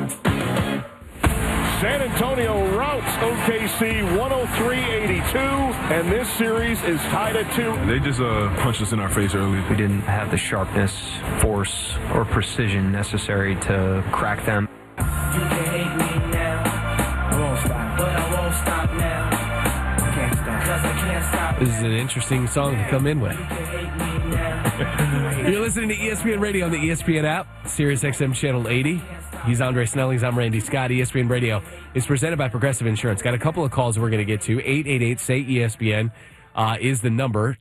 San Antonio routs OKC 103-82, and this series is tied at 2. They just punched us in our face early. We didn't have the sharpness, force, or precision necessary to crack them. You can hate me now, I won't stop, but I won't stop now. I can't stop, 'cause I can't stop. This is an interesting song to come in with. You're listening to ESPN Radio on the ESPN app, Sirius XM Channel 80. He's Andre Snellings. I'm Randy Scott. ESPN Radio is presented by Progressive Insurance. Got a couple of calls we're going to get to. 888-SAY-ESPN is the number.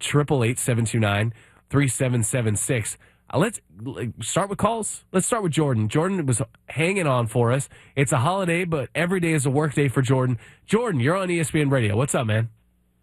888-729-3776. Let's start with calls. Let's start with Jordan. Jordan was hanging on for us. It's a holiday, but every day is a work day for Jordan. Jordan, you're on ESPN Radio. What's up, man?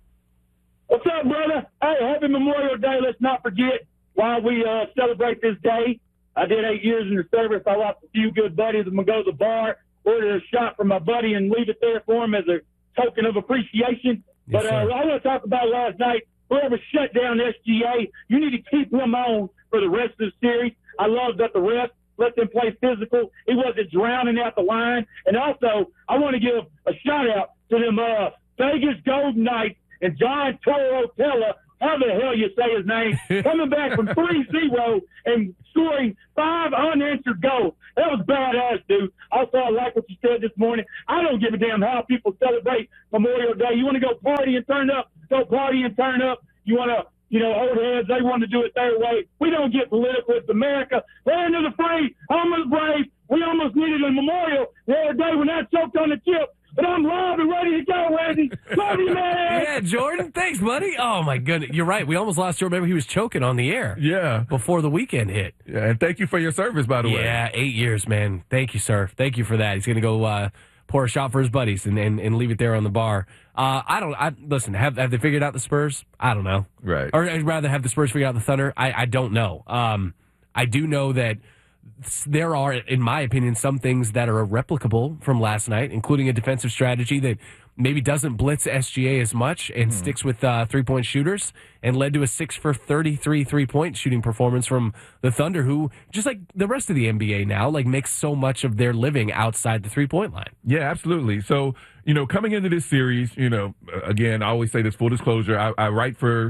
What's up, brother? Hey, happy Memorial Day. Let's not forget while we celebrate this day. I did 8 years in the service. I lost a few good buddies. I'm going to go to the bar, order a shot for my buddy, and leave it there for him as a token of appreciation. Yes, but I want to talk about last night. Whoever shut down SGA, you need to keep him on for the rest of the series. I love that the refs let them play physical. He wasn't drowning out the line. And also, I want to give a shout-out to them Vegas Golden Knights and John Tortorella, how the hell you say his name, coming back from 3-0 and scoring 5 unanswered goals. That was badass, dude. Also, I like what you said this morning. I don't give a damn how people celebrate Memorial Day. You want to go party and turn up, go party and turn up. You want to, old heads, they want to do it their way. We don't get political. It's America. Land of the free, home of the brave. We almost needed a memorial the other day when that choked on the chip. But I'm live and ready to go, Randy. Love you, man. Yeah, Jordan. Thanks, buddy. Oh, my goodness. You're right. We almost lost Jordan. Remember, he was choking on the air. Yeah. Before the weekend hit. Yeah, and thank you for your service, by the way. Yeah, 8 years, man. Thank you, sir. Thank you for that. He's going to go pour a shot for his buddies and leave it there on the bar. Listen, have they figured out the Spurs? I don't know. Right. Or I'd rather have the Spurs figure out the Thunder. I don't know. I do know that there are, in my opinion, some things that are replicable from last night, including a defensive strategy that maybe doesn't blitz SGA as much and sticks with three-point shooters and led to a 6 for 33 three-point shooting performance from the Thunder, who, just like the rest of the NBA now, makes so much of their living outside the three-point line. Yeah, absolutely. So, coming into this series, again, I always say this, full disclosure, I write for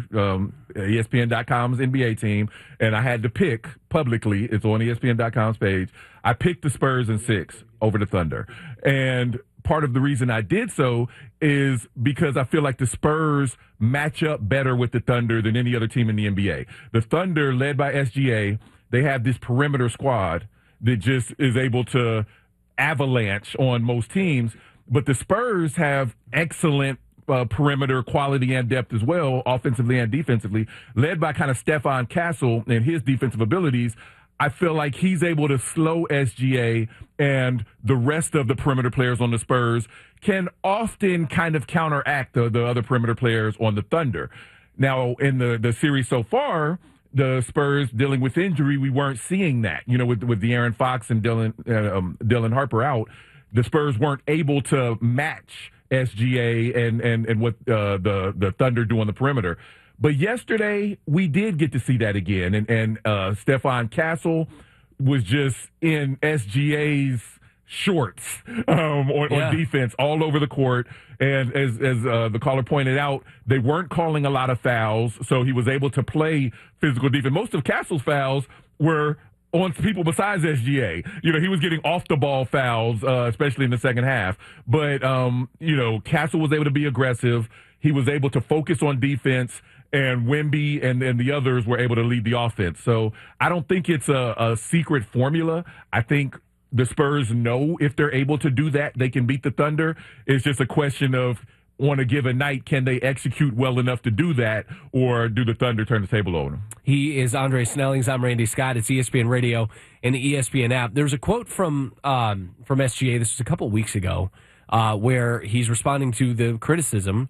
ESPN.com's NBA team, and I had to pick publicly, it's on ESPN.com's page, I picked the Spurs in 6 over the Thunder. And part of the reason I did so is because I feel like the Spurs match up better with the Thunder than any other team in the NBA. The Thunder, led by SGA, they have this perimeter squad that just is able to avalanche on most teams. But the Spurs have excellent perimeter quality and depth as well, offensively and defensively, led by kind of Stefan Castle and his defensive abilities. I feel like he's able to slow SGA, and the rest of the perimeter players on the Spurs can often kind of counteract the other perimeter players on the Thunder. Now, in the series so far, the Spurs dealing with injury, we weren't seeing that. With De'Aaron Fox and Dylan Harper out, the Spurs weren't able to match SGA and what the Thunder do on the perimeter. But yesterday, we did get to see that again. And Stefan Castle was just in SGA's shorts on defense all over the court. And as the caller pointed out, they weren't calling a lot of fouls, so he was able to play physical defense. Most of Castle's fouls were on people besides SGA. He was getting off-the-ball fouls, especially in the second half. But, Castle was able to be aggressive. He was able to focus on defense, and Wemby and the others were able to lead the offense. So I don't think it's a secret formula. I think the Spurs know if they're able to do that, they can beat the Thunder. It's just a question of, on a given night, can they execute well enough to do that, or do the Thunder turn the table over them? He is Andre Snellings. I'm Randy Scott. It's ESPN Radio and the ESPN app. There's a quote from SGA, this was a couple weeks ago, where he's responding to the criticism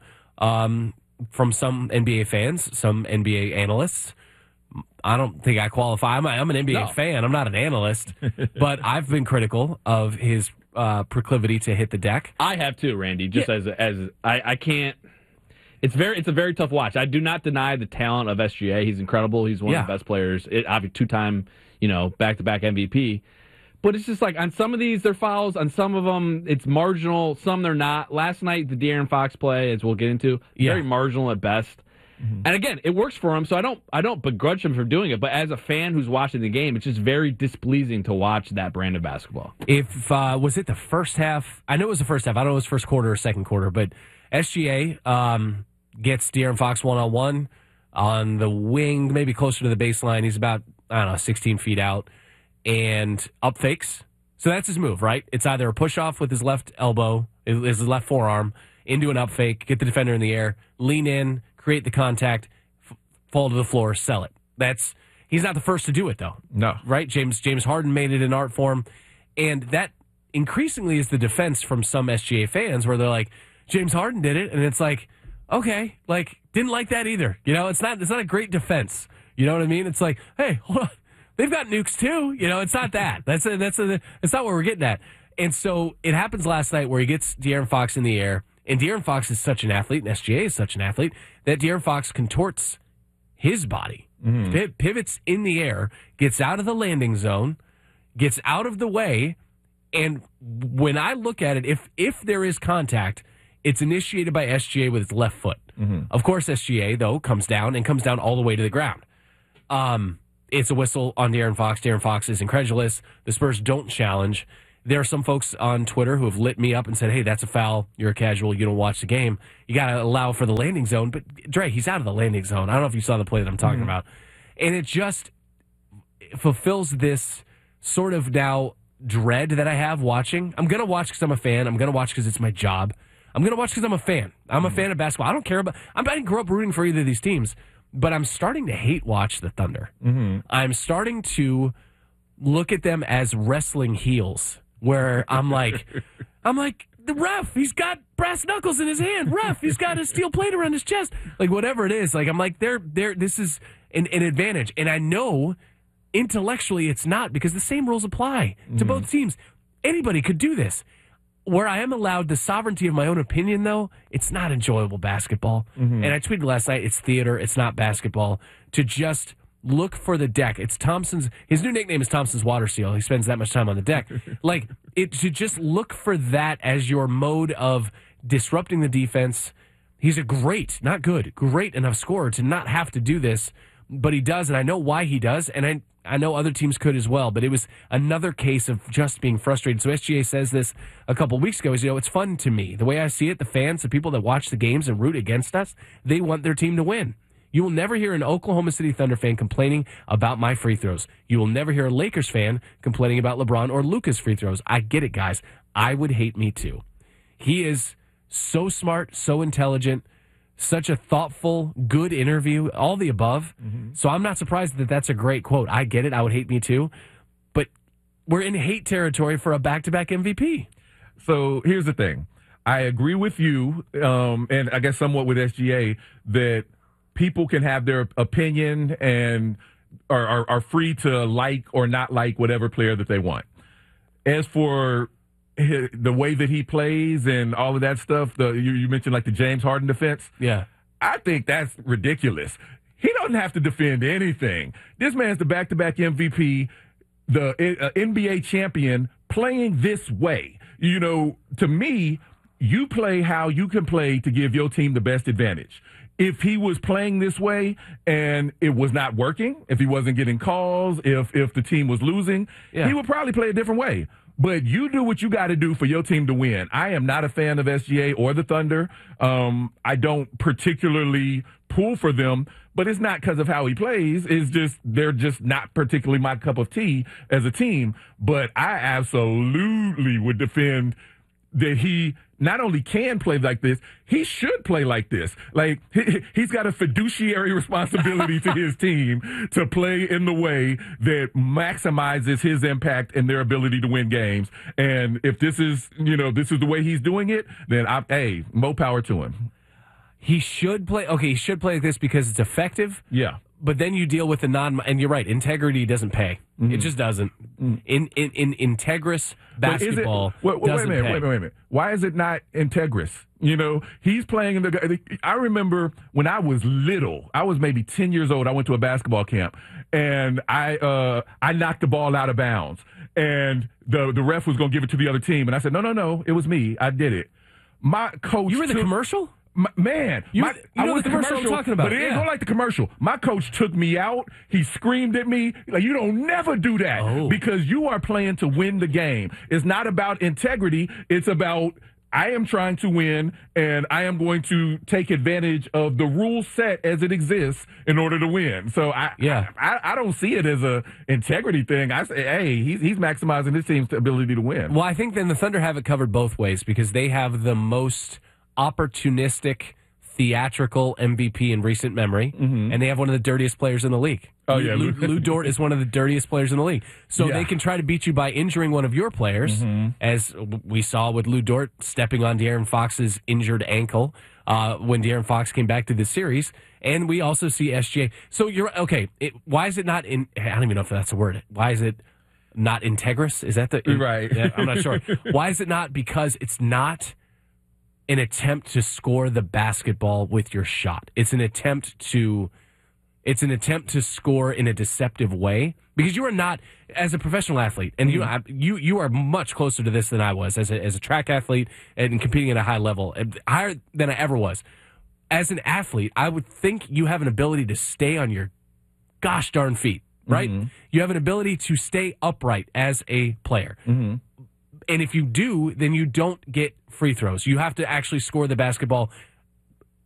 from some NBA fans, some NBA analysts. I don't think I qualify. I'm an NBA fan. I'm not an analyst. But I've been critical of his proclivity to hit the deck. I have too, Randy. Just as I can't. It's a very tough watch. I do not deny the talent of SGA. He's incredible. He's one of the best players. Obviously, 2-time, back-to-back MVP. But it's just like on some of these, they're fouls. On some of them, it's marginal. Some they're not. Last night, the De'Aaron Fox play, as we'll get into, very marginal at best. Mm-hmm. And again, it works for him, so I don't begrudge him for doing it. But as a fan who's watching the game, it's just very displeasing to watch that brand of basketball. If was it the first half? I know it was the first half. I don't know if it was first quarter or second quarter, but SGA gets De'Aaron Fox one-on-one on the wing, maybe closer to the baseline. He's about, 16 feet out, and up fakes. So that's his move, right? It's either a push-off with his left elbow, his left forearm, into an up fake, get the defender in the air, lean in, create the contact, fall to the floor, sell it. He's not the first to do it, though. No. Right? James Harden made it in art form, and that increasingly is the defense from some SGA fans where they're like, James Harden did it, and it's like, okay, didn't like that either. It's not a great defense. You know what I mean? It's like, hey, hold on. They've got nukes too. It's not that. That's not what we're getting at. And so it happens last night where he gets De'Aaron Fox in the air, and De'Aaron Fox is such an athlete, and SGA is such an athlete, that De'Aaron Fox contorts his body, pivots in the air, gets out of the landing zone, gets out of the way, and when I look at it, if there is contact, it's initiated by SGA with his left foot. Mm-hmm. Of course, SGA, though, comes down all the way to the ground. It's a whistle on De'Aaron Fox. De'Aaron Fox is incredulous. The Spurs don't challenge. There are some folks on Twitter who have lit me up and said, hey, that's a foul. You're a casual. You don't watch the game. You got to allow for the landing zone. But, Dre, he's out of the landing zone. I don't know if you saw the play that I'm talking about. And it just fulfills this sort of now dread that I have watching. I'm going to watch because I'm a fan. I'm going to watch because it's my job. I'm going to watch because I'm a fan. I'm a fan of basketball. I don't care about – I didn't grow up rooting for either of these teams. But I'm starting to hate watch the Thunder. Mm-hmm. I'm starting to look at them as wrestling heels, where I'm like, the ref, he's got brass knuckles in his hand. Ref, he's got a steel plate around his chest. Whatever it is. I'm like, this is an advantage. And I know intellectually it's not, because the same rules apply to both teams. Anybody could do this. Where I am allowed the sovereignty of my own opinion, though, it's not enjoyable basketball. Mm-hmm. And I tweeted last night, it's theater, it's not basketball. To just look for the deck. It's Thompson's, his new nickname is Thompson's Water Seal. He spends that much time on the deck. To just look for that as your mode of disrupting the defense. He's a great, not good, great enough scorer to not have to do this, but he does, and I know why he does, and I know other teams could as well, but it was another case of just being frustrated. So SGA says this a couple weeks ago, it's fun to me. The way I see it, the fans, the people that watch the games and root against us, they want their team to win. You will never hear an Oklahoma City Thunder fan complaining about my free throws. You will never hear a Lakers fan complaining about LeBron or Luka's free throws. I get it, guys. I would hate me too. He is so smart, so intelligent, such a thoughtful, good interview, all the above. Mm-hmm. So I'm not surprised that that's a great quote. I get it. I would hate me too. But we're in hate territory for a back-to-back MVP. So here's the thing. I agree with you, and I guess somewhat with SGA, that people can have their opinion and are free to like or not like whatever player that they want. As for the way that he plays and all of that stuff, you mentioned the James Harden defense. Yeah. I think that's ridiculous. He doesn't have to defend anything. This man's the back-to-back MVP, the NBA champion, playing this way. To me, you play how you can play to give your team the best advantage. If he was playing this way and it was not working, if he wasn't getting calls, if the team was losing, he would probably play a different way. But you do what you got to do for your team to win. I am not a fan of SGA or the Thunder. I don't particularly pull for them, but it's not because of how he plays. It's just they're just not particularly my cup of tea as a team. But I absolutely would defend that he not only can play like this, he should play like this. He's got a fiduciary responsibility to his team to play in the way that maximizes his impact and their ability to win games. And if this is the way he's doing it, then more power to him. He should play. Okay, he should play like this because it's effective. Yeah. But then you deal with and you're right, integrity doesn't pay. Mm-hmm. It just doesn't. In integrous basketball doesn't pay. Wait a minute. Why is it not integrous? He's playing I remember when I was little, I was maybe 10 years old, I went to a basketball camp, and I knocked the ball out of bounds. and the ref was going to give it to the other team. And I said, no, it was me. I did it. My coach. You were in the commercial? Man, I know the commercial I'm talking about. But it didn't go like the commercial. My coach took me out. He screamed at me, like, you don't never do that because you are playing to win the game. It's not about integrity. It's about I am trying to win, and I am going to take advantage of the rule set as it exists in order to win. So I don't see it as a integrity thing. I say, hey, he's maximizing his team's ability to win. Well, I think then the Thunder have it covered both ways because they have the most opportunistic, theatrical MVP in recent memory, and they have one of the dirtiest players in the league. Oh, yeah. Lou Dort is one of the dirtiest players in the league. So they can try to beat you by injuring one of your players, as we saw with Lou Dort stepping on De'Aaron Fox's injured ankle when De'Aaron Fox came back to the series. And we also see SGA. So you're okay. Why is it not in? I don't even know if that's a word. Why is it not integrous? Is that the right? I'm not sure. Why is it not? Because it's not an attempt to score the basketball with your shot. It's an attempt to score in a deceptive way because you are not, as a professional athlete, and you are much closer to this than I was as a track athlete and competing at a high level, higher than I ever was. As an athlete, I would think you have an ability to stay on your gosh darn feet, right? You have an ability to stay upright as a player. And if you do, then you don't get free throws. You have to actually score the basketball